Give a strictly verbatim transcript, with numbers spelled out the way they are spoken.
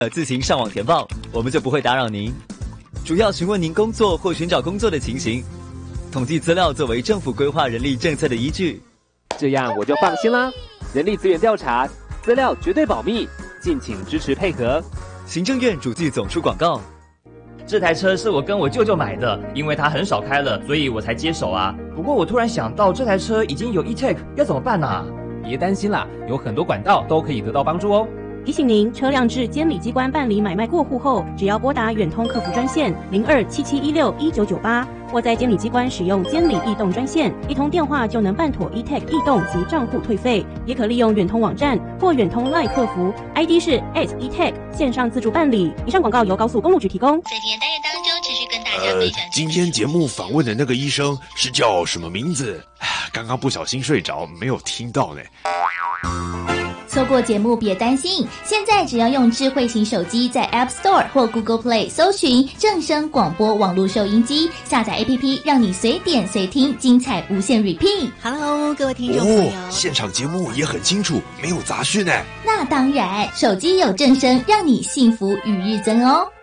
呃自行上网填报，我们就不会打扰您。主要询问您工作或寻找工作的情形，统计资料作为政府规划人力政策的依据。 这样我就放心啦。人力资源调查，资料绝对保密，敬请支持配合。 行政院主计总处广告。 这台车是我跟我舅舅买的，因为他很少开了，所以我才接手啊。不过我突然想到，这台车已经有 E-Tech， 要怎么办啊？ 别担心啦，有很多管道都可以得到帮助哦。 提醒您，车辆至监理机关办理买卖过户后，只要拨打远通客服专线零二七七一六一九九八，或在监理机关使用监理易动专线，一通电话就能办妥 E-Tech 易动及账户退费。也可利用远通网站或远通 LINE 客服 ，I D 是 at E-Tech 线上自助办理。以上广告由高速公路局提供。 在今天单元当中，持续跟大家分享、 呃。今天节目访问的那个医生是叫什么名字？刚刚不小心睡着，没有听到呢。 错过节目别担心，现在只要用智慧型手机在 App Store 或 Google Play 搜寻正声广播网络收音机，下载 A P P 让你随点随听，精彩无限 repeat。 Hello， 各位听众朋友、 哦、现场节目也很清楚，没有杂讯呢。 那当然，手机有正声，让你幸福与日增哦。